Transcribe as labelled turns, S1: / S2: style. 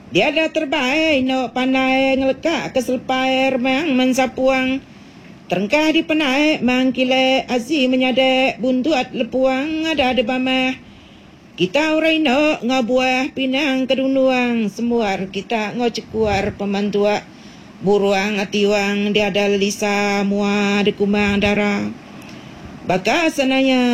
S1: Dia dah terbaik no pandai ngelekak keselepai remang mensapuang. Terengkah di penai mangkile azi menyadek buntuat lepuang ada bamah. Kita urai no ngabuah pinang kedunuang semuar kita ngocekuar pemantua. Buruang atiwang dia ada lisa mua di kumang darah. Baka sananya